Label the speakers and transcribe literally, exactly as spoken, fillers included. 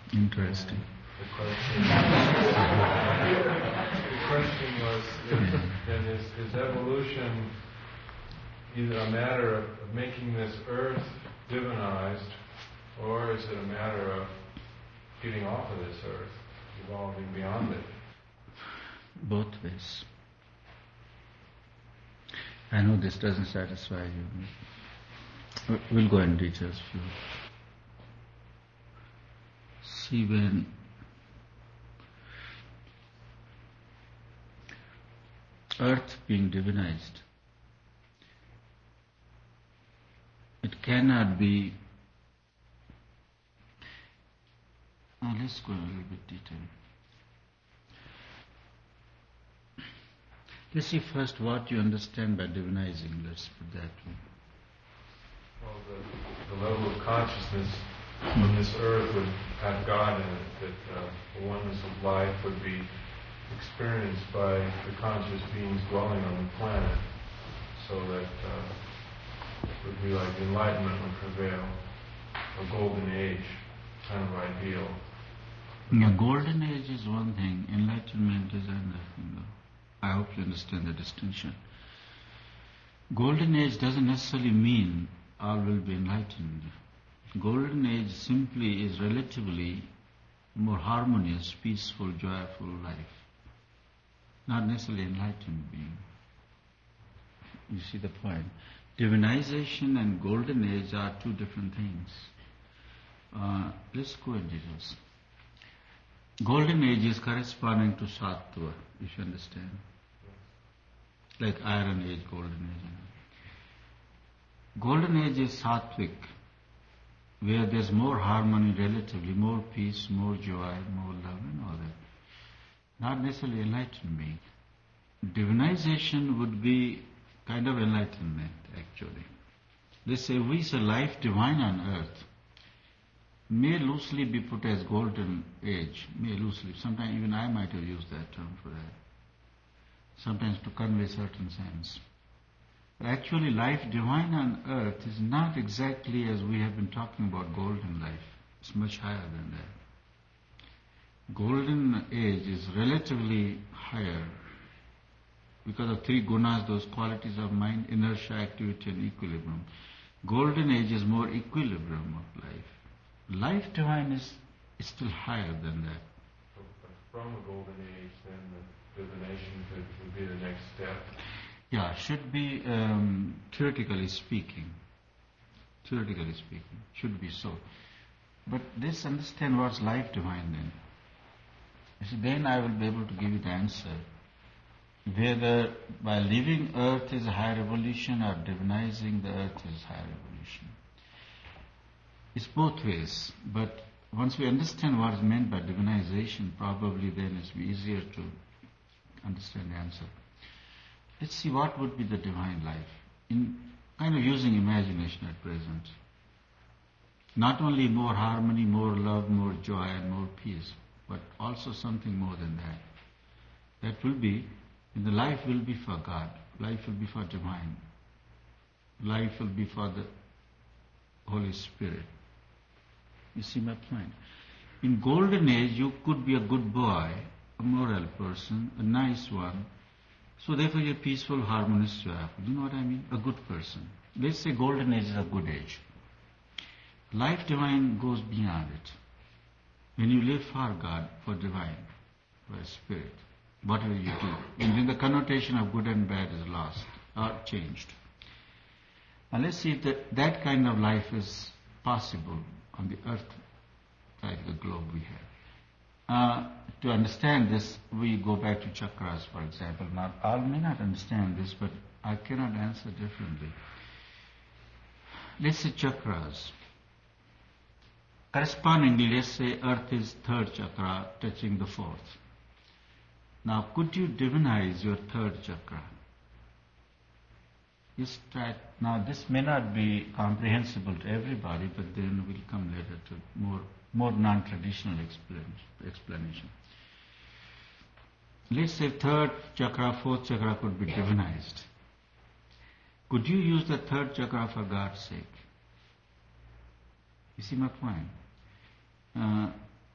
Speaker 1: Interesting.
Speaker 2: The question, the question was, if, then is, is evolution either a matter of, of making this earth divinized, or is it a matter of getting off of this earth, evolving beyond it?
Speaker 1: Both ways. I know this doesn't satisfy you. We'll go in details. Few. See, when earth being divinized, it cannot be. Now let's go a little bit detail. Let's see first what you understand by divinizing. Let's put that way.
Speaker 2: Well, the, the level of consciousness on this earth would have God in it, that uh, the oneness of life would be experienced by the conscious beings dwelling on the planet, so that uh, it would be like enlightenment would prevail, a golden age kind of ideal.
Speaker 1: Yeah, golden age is one thing, enlightenment is another thing, though. I hope you understand the distinction. Golden age doesn't necessarily mean all will be enlightened. Golden age simply is relatively more harmonious, peaceful, joyful life. Not necessarily enlightened being. You see the point? Divinization and golden age are two different things. Uh, let's go in details. Golden age is corresponding to sattva, if you understand. Like iron age, golden age. Golden age is sattvic, where there's more harmony relatively, more peace, more joy, more love and all that. Not necessarily enlightened being. Divinization would be kind of enlightenment, actually. Let's say we say life divine on earth may loosely be put as golden age, may loosely. Sometimes even I might have used that term for that. Sometimes to convey certain sense. But actually life divine on earth is not exactly as we have been talking about golden life. It's much higher than that. Golden age is relatively higher because of three gunas, those qualities of mind, inertia, activity and equilibrium. Golden age is more equilibrium of life. Life divine is, is still higher than that.
Speaker 2: So, from a golden age, then the divination could, would be the next step.
Speaker 1: Yeah, should be, um, theoretically speaking. Theoretically speaking, should be so. But let's understand what's life divine then. You see, then I will be able to give you the answer. Whether by leaving earth is a higher evolution or divinizing the earth is higher evolution. It's both ways, but once we understand what is meant by divinization, probably then it's easier to understand the answer. Let's see what would be the divine life, in kind of using imagination at present. Not only more harmony, more love, more joy and more peace, but also something more than that. That will be, the life will be for God, life will be for divine, life will be for the Holy Spirit. You see my point? In golden age, you could be a good boy, a moral person, a nice one. So therefore you're peaceful, harmonious, joyful. You know what I mean? A good person. Let's say golden age is a good age. Life divine goes beyond it. When you live for God, for divine, for spirit, whatever you do, and then the connotation of good and bad is lost or changed. And let's see if that, that kind of life is possible on the earth, like the globe we have. Uh, to understand this, we go back to chakras, for example. Now, I may not understand this, but I cannot answer differently. Let's say chakras. Correspondingly, let's say earth is third chakra touching the fourth. Now, could you divinize your third chakra? Just try. Now, this may not be comprehensible to everybody, but then we'll come later to more more non-traditional explanation. Let's say third chakra, fourth chakra could be divinized. Could you use the third chakra for God's sake? You see my point? Uh,